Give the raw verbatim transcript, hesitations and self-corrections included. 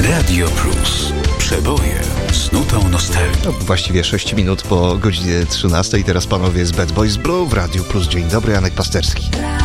Radio Plus. Przeboje z nutą nostalgii. No, właściwie sześć minut po godzinie trzynastej. Teraz panowie z Bad Boys Blue w Radio Plus. Dzień dobry, Janek Pasterski.